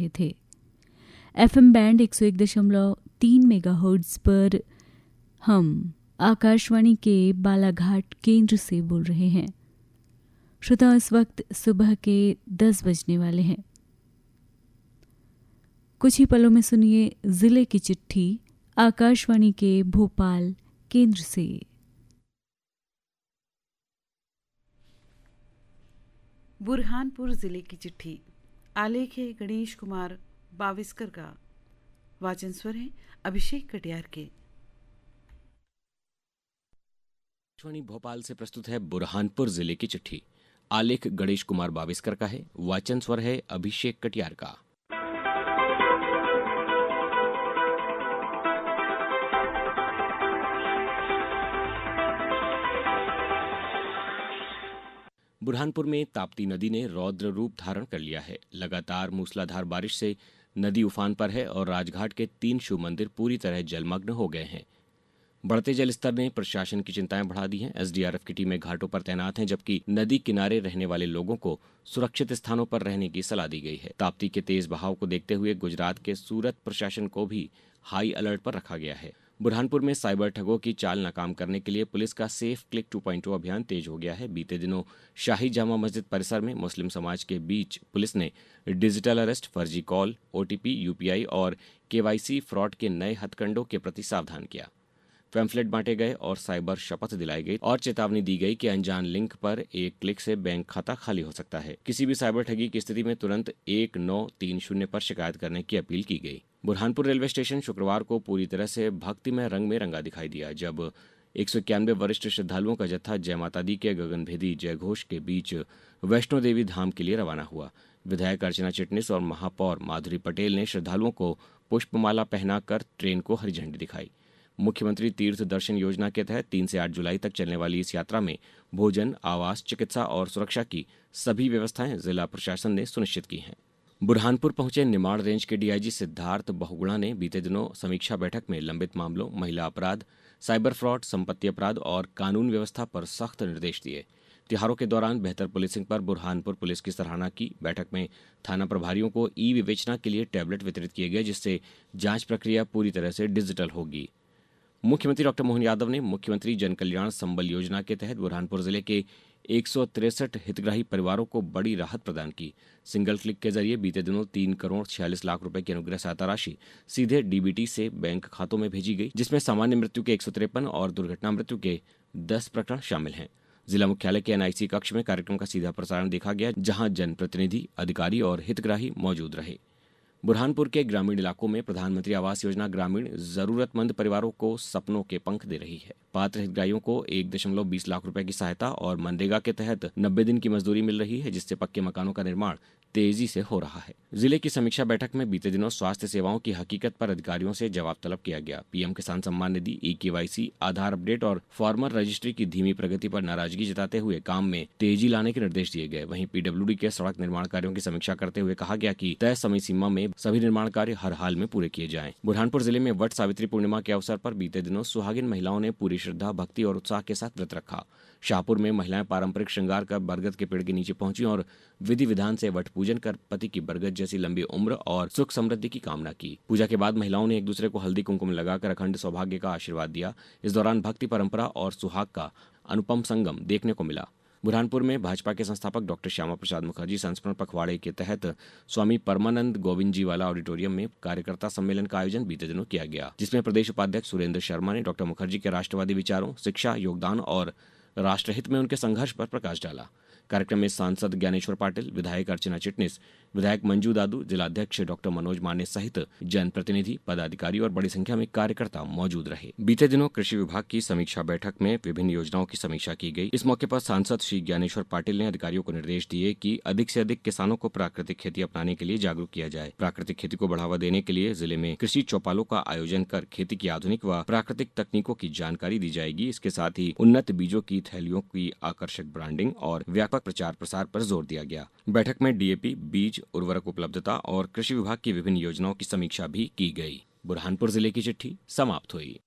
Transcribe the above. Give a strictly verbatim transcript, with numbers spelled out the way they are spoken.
रहे थे। FM band एक सौ एक दशमलव तीन मेगाहर्ट्ज पर हम आकाशवाणी के बालाघाट केंद्र से बोल रहे हैं। श्रोता, इस वक्त सुबह के दस बजने वाले हैं। कुछ ही पलों में सुनिए जिले की चिट्ठी आकाशवाणी के भोपाल केंद्र से। बुरहानपुर जिले की चिट्ठी। आलेख है गणेश कुमार बाविस्कर का। वाचन स्वर है अभिषेक कटियार के। आकाशवाणी भोपाल से प्रस्तुत है बुरहानपुर जिले की चिट्ठी। आलेख गणेश कुमार बाविस्कर का है। वाचन स्वर है अभिषेक कटियार का। बुरहानपुर में ताप्ती नदी ने रौद्र रूप धारण कर लिया है। लगातार मूसलाधार बारिश से नदी उफान पर है और राजघाट के तीन शिव मंदिर पूरी तरह जलमग्न हो गए हैं। बढ़ते जल स्तर ने प्रशासन की चिंताएं बढ़ा दी हैं। एसडीआरएफ की टीमें घाटों पर तैनात हैं, जबकि नदी किनारे रहने वाले लोगों को सुरक्षित स्थानों पर रहने की सलाह दी गई है। ताप्ती के तेज बहाव को देखते हुए गुजरात के सूरत प्रशासन को भी हाई अलर्ट पर रखा गया है। बुरहानपुर में साइबर ठगों की चाल नाकाम करने के लिए पुलिस का सेफ क्लिक टू पॉइंट ओ अभियान तेज हो गया है। बीते दिनों शाही जामा मस्जिद परिसर में मुस्लिम समाज के बीच पुलिस ने डिजिटल अरेस्ट, फर्जी कॉल, ओटीपी, यूपीआई और केवाईसी फ्रॉड के नए हथकंडों के प्रति सावधान किया। पैम्फलेट बांटे गए और साइबर शपथ दिलाई गई और चेतावनी दी गई कि अनजान लिंक पर एक क्लिक से बैंक खाता खाली हो सकता है। किसी भी साइबर ठगी की स्थिति में तुरंत एक नौ तीन शून्य पर शिकायत करने की अपील की गई। बुरहानपुर रेलवे स्टेशन शुक्रवार को पूरी तरह से भक्तिमय रंग में रंगा दिखाई दिया, जब एक सौ इक्यानवे वरिष्ठ श्रद्धालुओं का जत्था जय माता दी के गगनभेदी जयघोष के बीच वैष्णो देवी धाम के लिए रवाना हुआ। विधायक अर्चना चिटनिस और महापौर माधुरी पटेल ने श्रद्धालुओं को पुष्पमाला पहनाकर ट्रेन को हरी झंडी दिखाई। मुख्यमंत्री तीर्थ दर्शन योजना के तहत तीन से आठ जुलाई तक चलने वाली इस यात्रा में भोजन, आवास, चिकित्सा और सुरक्षा की सभी व्यवस्थाएं जिला प्रशासन ने सुनिश्चित की हैं। बुरहानपुर पहुंचे निमाड़ रेंज के डीआईजी सिद्धार्थ बहुगुणा ने बीते दिनों समीक्षा बैठक में लंबित मामलों, महिला अपराध, साइबर फ्रॉड, संपत्ति अपराध और कानून व्यवस्था पर सख्त निर्देश दिए। त्योहारों के दौरान बेहतर पुलिसिंग पर बुरहानपुर पुलिस की सराहना की। बैठक में थाना प्रभारियों को ई विवेचना के लिए टैबलेट वितरित किए गए, जिससे जांच प्रक्रिया पूरी तरह से डिजिटल होगी। मुख्यमंत्री डॉक्टर मोहन यादव ने मुख्यमंत्री जन कल्याण संबल योजना के तहत बुरहानपुर जिले के एक सौ तिरसठ हितग्राही परिवारों को बड़ी राहत प्रदान की। सिंगल क्लिक के जरिए बीते दिनों तीन करोड़ छियालीस लाख रुपए की अनुग्रह सहायता राशि सीधे डीबीटी से बैंक खातों में भेजी गई, जिसमें सामान्य मृत्यु के एक सौ तिरपन और दुर्घटना मृत्यु के दस प्रकरण शामिल हैं। जिला मुख्यालय के एनआईसी कक्ष में कार्यक्रम का सीधा प्रसारण देखा गया, जहां जनप्रतिनिधि, अधिकारी और हितग्राही मौजूद रहे। बुरहानपुर के ग्रामीण इलाकों में प्रधानमंत्री आवास योजना ग्रामीण जरूरतमंद परिवारों को सपनों के पंख दे रही है। पात्र हितग्राहियों को एक दशमलव बीस लाख रुपए की सहायता और मनरेगा के तहत नब्बे दिन की मजदूरी मिल रही है, जिससे पक्के मकानों का निर्माण तेजी से हो रहा है। जिले की समीक्षा बैठक में बीते दिनों स्वास्थ्य सेवाओं की हकीकत पर अधिकारियों से जवाब तलब किया गया। पीएम किसान सम्मान निधि, ई केवाईसी, आधार अपडेट और फार्मर रजिस्ट्री की धीमी प्रगति पर नाराजगी जताते हुए काम में तेजी लाने के निर्देश दिए गए। वहीं पीडब्ल्यूडी के सड़क निर्माण कार्यों की समीक्षा करते हुए कहा गया कि तय समय सीमा में सभी निर्माण कार्य हर हाल में पूरे किए जाएं। बुरहानपुर जिले में वट सावित्री पूर्णिमा के अवसर पर बीते दिनों सुहागिन महिलाओं ने पूरी श्रद्धा, भक्ति और उत्साह के साथ व्रत रखा। शाहपुर में महिलाएं पारंपरिक श्रृंगार कर बरगद के पेड़ के नीचे पहुंची और विधि विधान से वट पूजन कर पति की बरगद जैसी लंबी उम्र और सुख समृद्धि की कामना की। पूजा के बाद महिलाओं ने एक दूसरे को हल्दी कुंकुम लगाकर अखंड सौभाग्य का आशीर्वाद दिया। इस दौरान भक्ति, परंपरा और सुहाग का अनुपम संगम देखने को मिला। बुरहानपुर में भाजपा के संस्थापक डॉक्टर श्यामा प्रसाद मुखर्जी संस्मरण पखवाड़े के तहत स्वामी परमानंद गोविंद जी वाला ऑडिटोरियम में कार्यकर्ता सम्मेलन का आयोजन बीते दिनों किया गया, जिसमें प्रदेश उपाध्यक्ष सुरेंद्र शर्मा ने डॉक्टर मुखर्जी के राष्ट्रवादी विचारों, शिक्षा, योगदान और राष्ट्रहित में उनके संघर्ष पर प्रकाश डाला। कार्यक्रम में सांसद ज्ञानेश्वर पाटिल, विधायक अर्चना चिटनिस, विधायक मंजू दादू, जिलाध्यक्ष डॉक्टर मनोज माने सहित जनप्रतिनिधि, पदाधिकारी और बड़ी संख्या में कार्यकर्ता मौजूद रहे। बीते दिनों कृषि विभाग की समीक्षा बैठक में विभिन्न योजनाओं की समीक्षा की गई। इस मौके पर सांसद श्री ज्ञानेश्वर पाटिल ने अधिकारियों को निर्देश दिए कि अधिक से अधिक किसानों को प्राकृतिक खेती अपनाने के लिए जागरूक किया जाए। प्राकृतिक खेती को बढ़ावा देने के लिए जिले में कृषि चौपालों का आयोजन कर खेती की आधुनिक व प्राकृतिक तकनीकों की जानकारी दी जाएगी। इसके साथ ही उन्नत बीजों की थैलियों की आकर्षक ब्रांडिंग और व्यापक प्रचार प्रसार पर जोर दिया गया। बैठक में डीएपी, बीज, उर्वरक उपलब्धता और कृषि विभाग की विभिन्न योजनाओं की समीक्षा भी की गई। बुरहानपुर जिले की चिट्ठी समाप्त हुई।